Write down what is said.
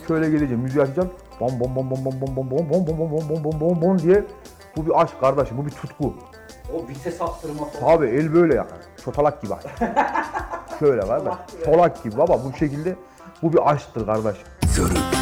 Şöyle geleceğim, müziği açacağım. Bom bom bom bom bom bom bom bom bom bom bom bom bom bom bom diye. Bu bir aşk kardeşim, bu bir tutku. O vites attırma Abi el böyle yakar. Çotalak gibi. Şöyle kardeş. Çolak gibi baba, bu şekilde bu bir aşktır kardeş. Körük